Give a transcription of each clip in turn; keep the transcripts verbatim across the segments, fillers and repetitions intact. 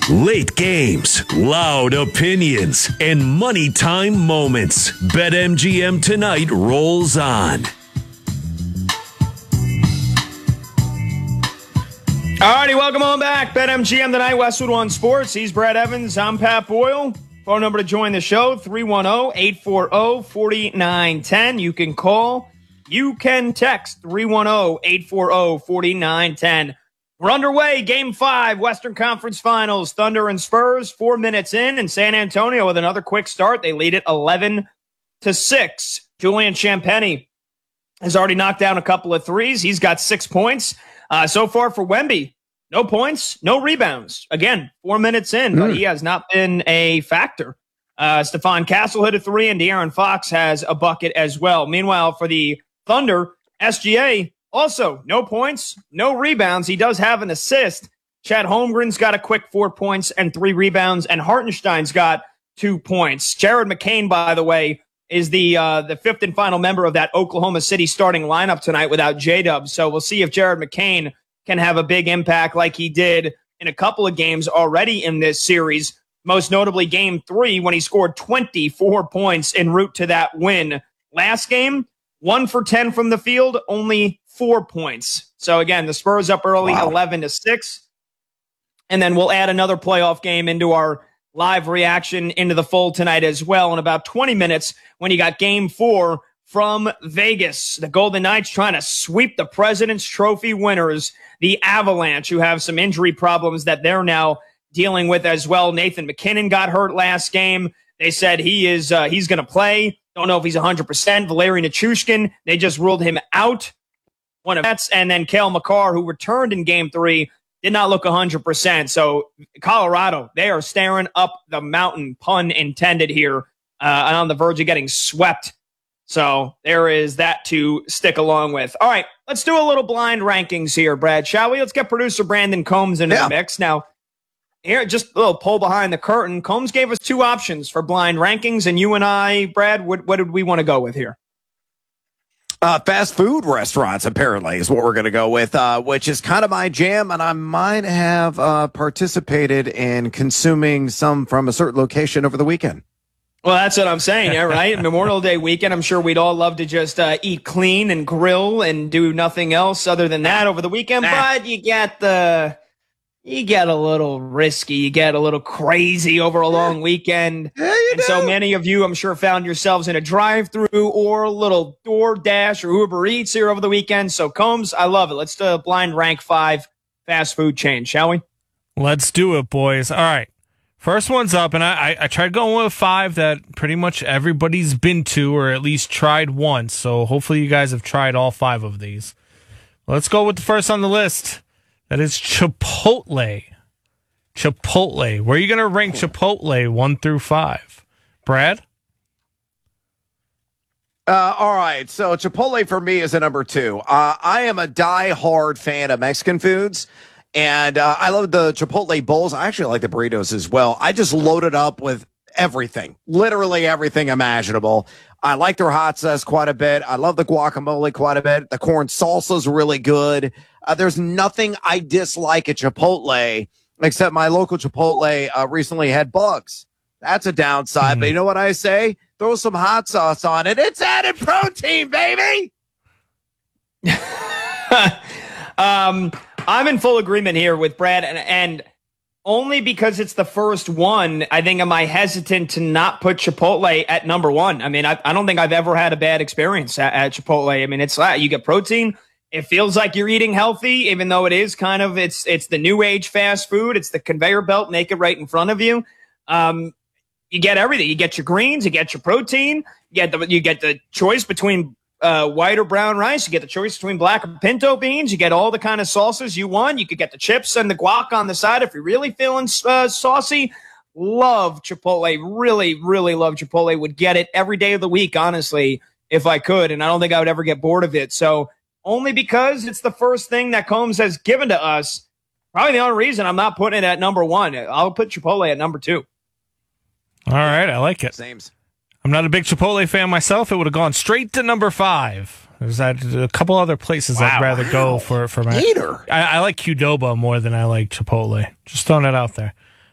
Late games, loud opinions, and money time moments. BetMGM tonight rolls on. Alrighty, welcome on back. BetMGM tonight, Westwood One Sports. He's Brad Evans. I'm Pat Boyle. Phone number to join the show, three one zero, eight four zero, four nine one zero. You can call. You can text, three one zero, eight four zero, four nine one zero. We're underway. Game five, Western Conference Finals. Thunder and Spurs, four minutes in, and San Antonio with another quick start. They lead it eleven to six. Julian Champagnie has already knocked down a couple of threes. He's got six points. Uh, so far for Wemby, no points, no rebounds. Again, four minutes in, mm. but he has not been a factor. Uh, Stephon Castle hit a three, and De'Aaron Fox has a bucket as well. Meanwhile, for the Thunder, S G A, also no points, no rebounds. He does have an assist. Chad Holmgren's got a quick four points and three rebounds, and Hartenstein's got two points. Jared McCain, by the way, is the uh, the fifth and final member of that Oklahoma City starting lineup tonight without J-Dub. So we'll see if Jared McCain can have a big impact like he did in a couple of games already in this series, most notably game three when he scored twenty-four points en route to that win. Last game, one for ten from the field, only four points. So again, the Spurs up early, wow. eleven to six. And then we'll add another playoff game into our live reaction into the fold tonight as well in about twenty minutes when you got game four from Vegas. The Golden Knights trying to sweep the President's Trophy winners, the Avalanche, who have some injury problems that they're now dealing with as well. Nathan McKinnon got hurt last game. They said he is uh, he's going to play. Don't know if he's one hundred percent. Valeri Nichushkin, they just ruled him out. One of that's and then Cale Makar, who returned in game three, did not look one hundred percent. So Colorado, they are staring up the mountain, pun intended here, uh, and on the verge of getting swept. So there is that to stick along with. All right, let's do a little blind rankings here, Brad, shall we? Let's get producer Brandon Combs into yeah. the mix. Now, here, just a little pull behind the curtain. Combs gave us two options for blind rankings, and you and I, Brad, what, what did we want to go with here? Uh, fast food restaurants, apparently, is what we're going to go with, uh, which is kind of my jam, and I might have uh, participated in consuming some from a certain location over the weekend. Well, that's what I'm saying, yeah, right? Memorial Day weekend, I'm sure we'd all love to just uh, eat clean and grill and do nothing else other than that over the weekend, but you get the... You get a little risky. You get a little crazy over a long weekend. Yeah, you and do. So many of you, I'm sure, found yourselves in a drive-through or a little DoorDash or Uber Eats here over the weekend. So, Combs, I love it. Let's do a blind rank five fast food chain, shall we? Let's do it, boys. All right. First one's up, and I, I, I tried going with five that pretty much everybody's been to or at least tried once. So hopefully you guys have tried all five of these. Let's go with the first on the list. That is Chipotle. Chipotle. Where are you going to rank Chipotle one through five? Brad? Uh, all right. So Chipotle for me is a number two. Uh, I am a die-hard fan of Mexican foods, and uh, I love the Chipotle bowls. I actually like the burritos as well. I just load it up with everything, literally everything imaginable. I like their hot sauce quite a bit. I love the guacamole quite a bit. The corn salsa is really good. Uh, there's nothing I dislike at Chipotle, except my local Chipotle uh, recently had bugs. That's a downside. Mm. But you know what I say? Throw some hot sauce on it. It's added protein, baby. um, I'm in full agreement here with Brad, and, and only because it's the first one, I think am I hesitant to not put Chipotle at number one. I mean, I, I don't think I've ever had a bad experience at, at Chipotle. I mean, it's uh, you get protein. It feels like you're eating healthy, even though it is kind of, it's it's the new age fast food. It's the conveyor belt, make it right in front of you. Um, you get everything. You get your greens, you get your protein, you get the, you get the choice between uh, white or brown rice. You get the choice between black or pinto beans. You get all the kind of sauces you want. You could get the chips and the guac on the side if you're really feeling uh, saucy. Love Chipotle. Really, really love Chipotle. Would get it every day of the week, honestly, if I could. And I don't think I would ever get bored of it. So only because it's the first thing that Combs has given to us. Probably the only reason I'm not putting it at number one. I'll put Chipotle at number two. All right, I like it. Sames. I'm not a big Chipotle fan myself. It would have gone straight to number five. There's a couple other places wow, I'd rather wow. go for, for my... Hater. I, I like Qdoba more than I like Chipotle. Just throwing it out there.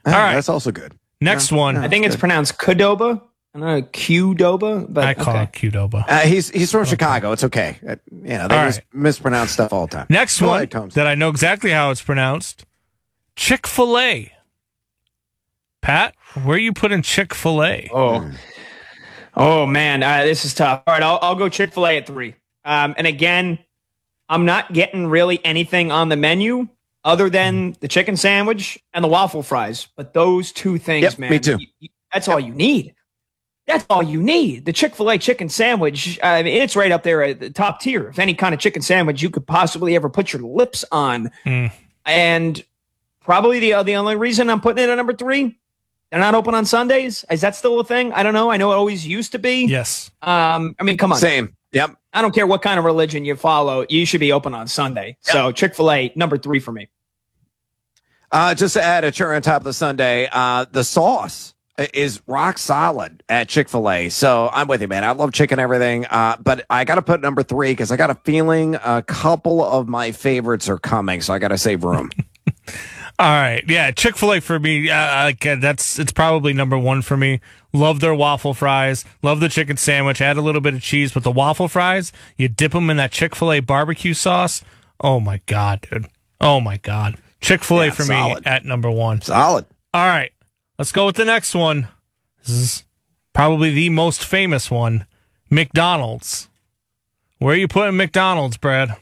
All right. That's also good. Next one. I think it's pronounced Qdoba. I don't know, Qdoba, but I call okay. it Qdoba. Uh, he's he's from okay. Chicago. It's okay. Uh, you know, they mis- right. mispronounce stuff all the time. Next Go one ahead, that I know exactly how it's pronounced. Chick-fil-A. Pat, where are you putting Chick-fil-A? Oh, oh man, uh, this is tough. All right, I'll, I'll go Chick-fil-A at three. Um, and again, I'm not getting really anything on the menu other than the chicken sandwich and the waffle fries. But those two things, yep, man, me too. You, you, that's all you need. That's all you need. The Chick-fil-A chicken sandwich, I mean, it's right up there at the top tier of any kind of chicken sandwich you could possibly ever put your lips on. Mm. And probably the, uh, the only reason I'm putting it at number three, they're not open on Sundays. Is that still a thing? I don't know. I know it always used to be. Yes. Um, I mean, come on. Same. Yep. I don't care what kind of religion you follow. You should be open on Sunday. Yep. So Chick-fil-A, number three for me. Uh, just to add a cherry on top of the sundae, uh, the sauce is rock solid at Chick-fil-A. So I'm with you, man. I love chicken, everything. Uh, but I got to put number three because I got a feeling a couple of my favorites are coming. So I got to save room. All right. Yeah. Chick-fil-A for me. Uh, like, uh, that's, it's probably number one for me. Love their waffle fries. Love the chicken sandwich. Add a little bit of cheese, but the waffle fries, you dip them in that Chick-fil-A barbecue sauce. Oh my God, dude. Oh my God. Chick-fil-A yeah, for solid. me at number one. Solid. All right. Let's go with the next one. This is probably the most famous one. McDonald's. Where are you putting McDonald's, Brad?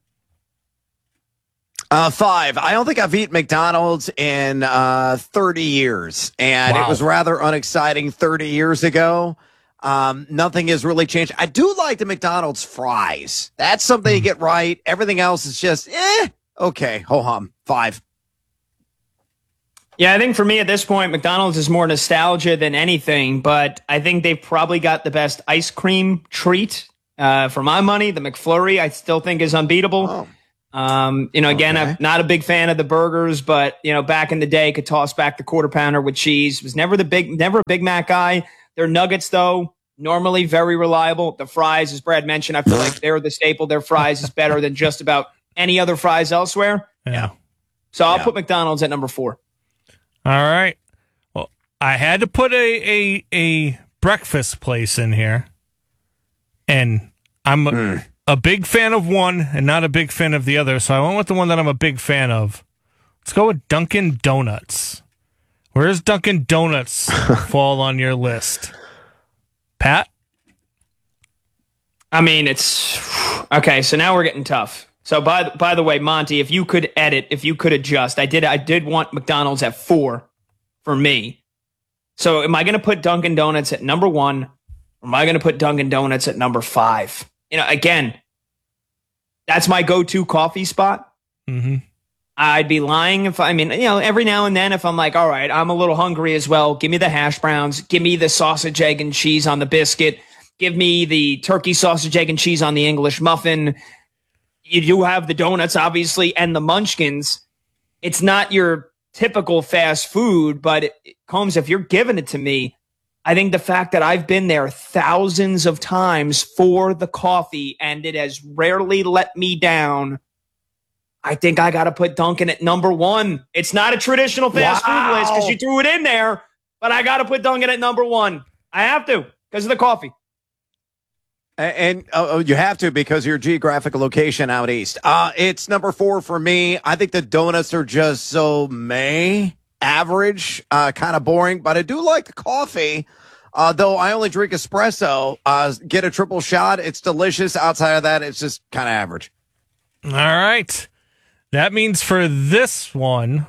Uh, five. I don't think I've eaten McDonald's in uh, thirty years, and wow. it was rather unexciting thirty years ago. Um, nothing has really changed. I do like the McDonald's fries. That's something mm. you get right. Everything else is just, eh, okay, ho-hum. Five. Yeah, I think for me at this point, McDonald's is more nostalgia than anything, but I think they've probably got the best ice cream treat. Uh, for my money, the McFlurry, I still think is unbeatable. Oh. Um, you know, again, okay. I'm not a big fan of the burgers, but you know, back in the day, could toss back the quarter pounder with cheese. Was never the big, never a Big Mac guy. Their nuggets, though, normally very reliable. The fries, as Brad mentioned, I feel like they're the staple. Their fries is better than just about any other fries elsewhere. Yeah. So I'll yeah. put McDonald's at number four. All right. Well, I had to put a a, a breakfast place in here, and I'm. Mm. a big fan of one and not a big fan of the other, so I went with the one that I'm a big fan of. Let's go with Dunkin' Donuts. Where does Dunkin' Donuts fall on your list? Pat? I mean, it's... Okay, so now we're getting tough. So by by the way, Monty, if you could edit, if you could adjust, I did I did want McDonald's at four for me. So am I going to put Dunkin' Donuts at number one, or am I going to put Dunkin' Donuts at number five? You know, again, that's my go-to coffee spot. Mm-hmm. I'd be lying if I mean, you know, every now and then if I'm like, all right, I'm a little hungry as well. Give me the hash browns. Give me the sausage, egg, and cheese on the biscuit. Give me the turkey sausage, egg, and cheese on the English muffin. You do have the donuts, obviously, and the munchkins. It's not your typical fast food, but it, Combs, if you're giving it to me, I think the fact that I've been there thousands of times for the coffee and it has rarely let me down, I think I got to put Dunkin' at number one. It's not a traditional fast wow. food list because you threw it in there, but I got to put Dunkin' at number one. I have to because of the coffee. And, and uh, you have to because of your geographic location out east. Uh, it's number four for me. I think the donuts are just so meh. Average, uh, kind of boring, but I do like the coffee. Uh, though I only drink espresso, uh, get a triple shot. It's delicious. Outside of that, it's just kind of average. All right. That means for this one,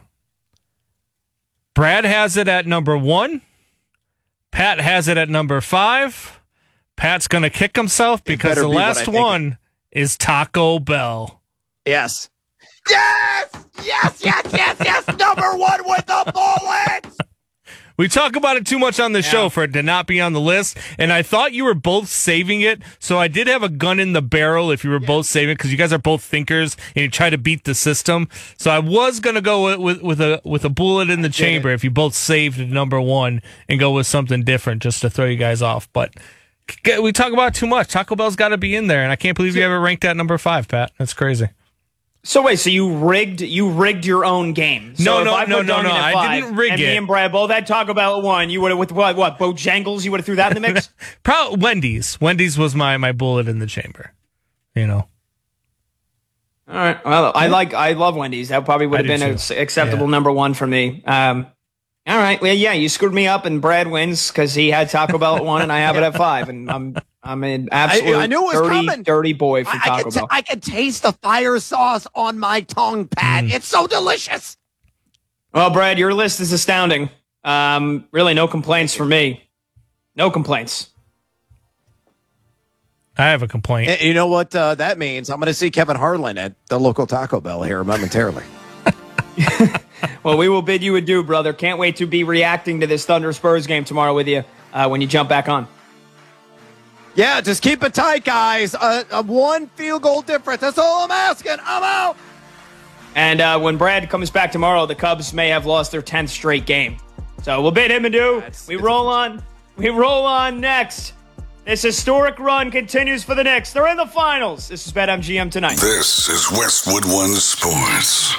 Brad has it at number one. Pat has it at number five. Pat's going to kick himself because the be last one is Taco Bell. Yes. Yes! Yes, yes, yes, yes! Number one with the bullets! We talk about it too much on the yeah. show for it to not be on the list, and I thought you were both saving it, so I did have a gun in the barrel if you were yeah. both saving it, because you guys are both thinkers, and you try to beat the system. So I was going to go with, with, with, a, with a bullet in the chamber if you both saved number one and go with something different just to throw you guys off. But we talk about it too much. Taco Bell's got to be in there, and I can't believe you have it ranked at number five, Pat. That's crazy. So wait, so you rigged you rigged your own game? So No, if no, I put no, no, Dunkin' no, at I five didn't rig and it. me and Brad both had Taco Bell at one, you would have with what? What? Bojangles? You would have threw that in the mix? Probably Wendy's. Wendy's was my my bullet in the chamber. You know. All right. Well, I like I love Wendy's. That probably would have I do been too. an acceptable Yeah. number one for me. Um, all right. Well, yeah, you screwed me up, and Brad wins because he had Taco Bell at one, and I have it at five, and I'm I'm an absolute I knew it was dirty, coming. dirty boy for I, I, Taco can t- Bell. I can taste the fire sauce on my tongue, Pat. Mm. It's so delicious. Well, Brad, your list is astounding. Um, really, no complaints for me. No complaints. I have a complaint. And you know what uh, that means? I'm going to see Kevin Harlan at the local Taco Bell here momentarily. Well, we will bid you adieu, brother. Can't wait to be reacting to this Thunder Spurs game tomorrow with you uh, when you jump back on. Yeah, just keep it tight, guys. Uh, uh, one field goal difference. That's all I'm asking. I'm out. And uh, when Brad comes back tomorrow, the Cubs may have lost their tenth straight game. So we'll bid him adieu. That's- We roll on. We roll on next. This historic run continues for the Knicks. They're in the finals. This is BetMGM Tonight. This is Westwood One Sports.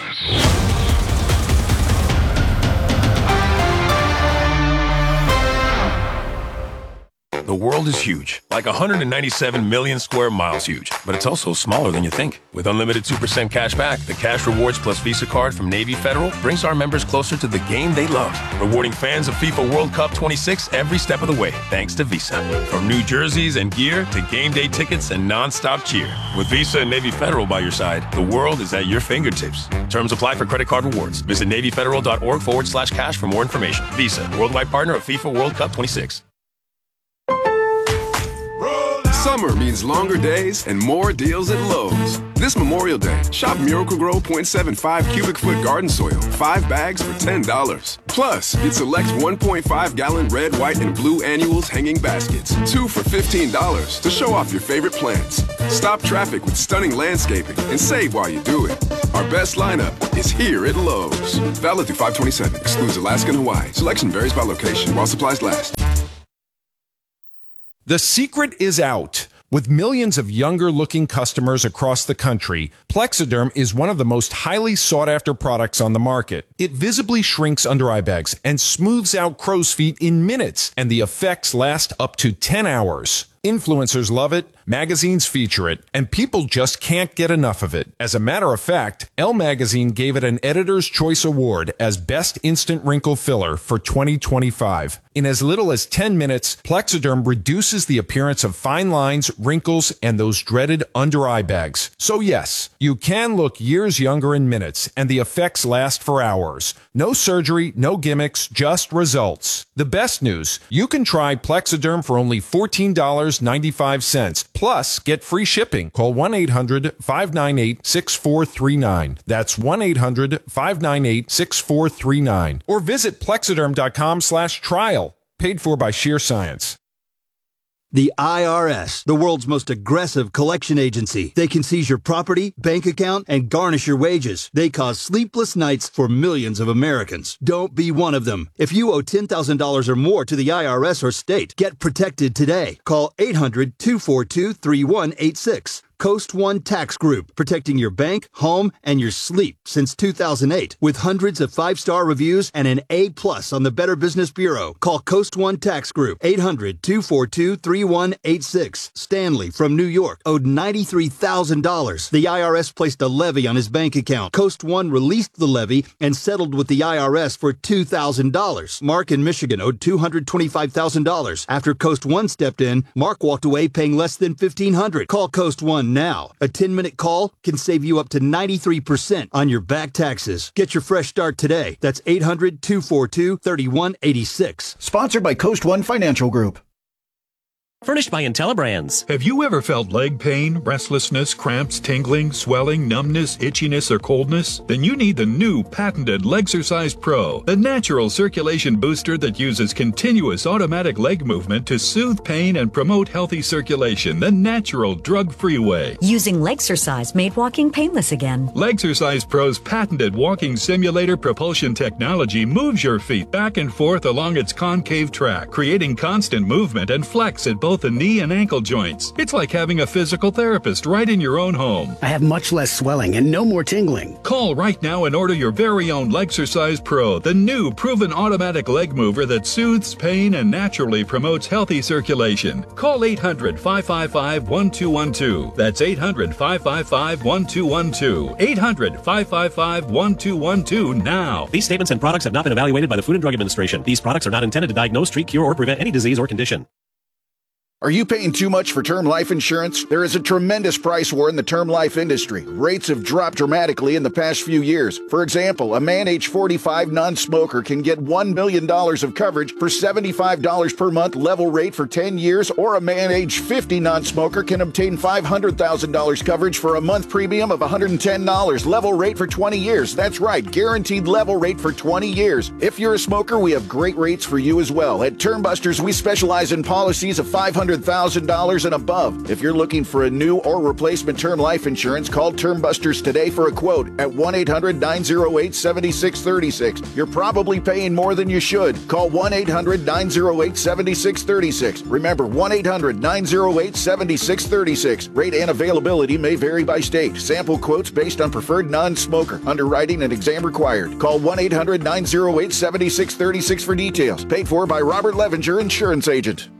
The world is huge, like one hundred ninety-seven million square miles huge, but it's also smaller than you think. With unlimited two percent cash back, the Cash Rewards Plus Visa card from Navy Federal brings our members closer to the game they love, rewarding fans of FIFA World Cup twenty-six every step of the way, thanks to Visa. From new jerseys and gear to game day tickets and non-stop cheer. With Visa and Navy Federal by your side, the world is at your fingertips. Terms apply for credit card rewards. Visit NavyFederal.org forward slash cash for more information. Visa, worldwide partner of FIFA World Cup twenty-six. Summer means longer days and more deals at Lowe's. This Memorial Day, shop Miracle-Gro zero point seven five cubic foot garden soil, five bags for ten dollars. Plus, get select one point five gallon red, white, and blue annuals hanging baskets, two for fifteen dollars to show off your favorite plants. Stop traffic with stunning landscaping and save while you do it. Our best lineup is here at Lowe's. Valid through five twenty-seven, excludes Alaska and Hawaii. Selection varies by location while supplies last. The secret is out. With millions of younger-looking customers across the country, Plexiderm is one of the most highly sought-after products on the market. It visibly shrinks under-eye bags and smooths out crow's feet in minutes, and the effects last up to ten hours. Influencers love it, magazines feature it, and people just can't get enough of it. As a matter of fact, Elle Magazine gave it an Editor's Choice Award as Best Instant Wrinkle Filler for twenty twenty-five. In as little as ten minutes, Plexiderm reduces the appearance of fine lines, wrinkles, and those dreaded under-eye bags. So yes, you can look years younger in minutes, and the effects last for hours. No surgery, no gimmicks, just results. The best news, you can try Plexiderm for only fourteen dollars and ninety-five cents. Plus, get free shipping. Call one eight hundred five nine eight six four three nine. That's one eight hundred five nine eight six four three nine. Or visit plexiderm.com slash trial. Paid for by Sheer Science. The I R S, the world's most aggressive collection agency. They can seize your property, bank account, and garnish your wages. They cause sleepless nights for millions of Americans. Don't be one of them. If you owe ten thousand dollars or more to the I R S or state, get protected today. Call eight hundred two four two three one eight six. Coast One Tax Group, protecting your bank, home, and your sleep since two thousand eight. With hundreds of five-star reviews and an A plus on the Better Business Bureau. Call Coast One Tax Group, eight hundred two four two three one eight six. Stanley from New York owed ninety-three thousand dollars. The I R S placed a levy on his bank account. Coast One released the levy and settled with the I R S for two thousand dollars. Mark in Michigan owed two hundred twenty-five thousand dollars. After Coast One stepped in, Mark walked away paying less than fifteen hundred dollars. Call Coast One now. A ten-minute call can save you up to ninety-three percent on your back taxes. Get your fresh start today. That's eight hundred two four two three one eight six. Sponsored by Coast One Financial Group. Furnished by IntelliBrands. Have you ever felt leg pain, restlessness, cramps, tingling, swelling, numbness, itchiness, or coldness? Then you need the new patented Legsercise Pro, the natural circulation booster that uses continuous automatic leg movement to soothe pain and promote healthy circulation the natural drug-free way. Using Legsercise made walking painless again. Legsercise Pro's patented walking simulator propulsion technology moves your feet back and forth along its concave track, creating constant movement and flex at both both the knee and ankle joints. It's like having a physical therapist right in your own home. I have much less swelling and no more tingling. Call right now and order your very own Legsercise Pro, the new proven automatic leg mover that soothes pain and naturally promotes healthy circulation. Call eight hundred, five five five, one two one two. That's eight hundred, five five five, one two one two. eight hundred, five five five, one two one two now. These statements and products have not been evaluated by the Food and Drug Administration. These products are not intended to diagnose, treat, cure, or prevent any disease or condition. Are you paying too much for term life insurance? There is a tremendous price war in the term life industry. Rates have dropped dramatically in the past few years. For example, a man age forty-five non-smoker can get one million dollars of coverage for seventy-five dollars per month level rate for ten years, or a man age fifty non-smoker can obtain five hundred thousand dollars coverage for a month premium of one hundred ten dollars level rate for twenty years. That's right, guaranteed level rate for twenty years. If you're a smoker, we have great rates for you as well. At Term Busters, we specialize in policies of five hundred thousand dollars and above. If you're looking for a new or replacement term life insurance, call Term Busters today for a quote at one eight hundred, nine oh eight, seven six three six. You're probably paying more than you should. Call one eight hundred, nine oh eight, seven six three six. Remember, one eight hundred, nine oh eight, seven six three six. Rate and availability may vary by state. Sample quotes based on preferred non-smoker. Underwriting and exam required. Call one eight hundred, nine oh eight, seven six three six for details. Paid for by Robert Levenger, insurance agent.